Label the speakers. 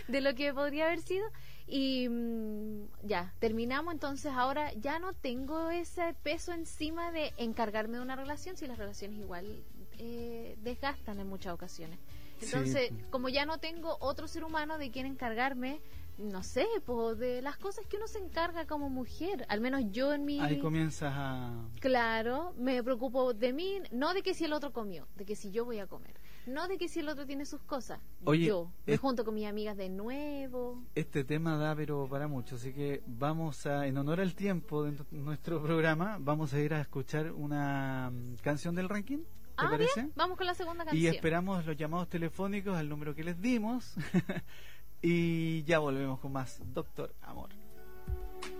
Speaker 1: de lo que podría haber sido. Y ya, terminamos. Entonces ahora ya no tengo ese peso encima de encargarme de una relación, si las relaciones igual desgastan en muchas ocasiones. Entonces,
Speaker 2: Sí.
Speaker 1: como ya no tengo otro ser humano de quien encargarme, no sé, pues de las cosas que uno se encarga como mujer, al menos yo en mi...
Speaker 2: Ahí comienzas a...
Speaker 1: Claro, me preocupo de mí, no de que si el otro comió, de que si yo voy a comer, no de que si el otro tiene sus cosas.
Speaker 2: Oye,
Speaker 1: yo me junto con mis amigas de nuevo.
Speaker 2: Este tema da pero para mucho, así que vamos a, en honor al tiempo de nuestro programa, vamos a ir a escuchar una canción del ranking. ¿Te parece?
Speaker 1: Bien, vamos con la segunda canción.
Speaker 2: Y esperamos los llamados telefónicos al número que les dimos y ya volvemos con más Doctor Amor.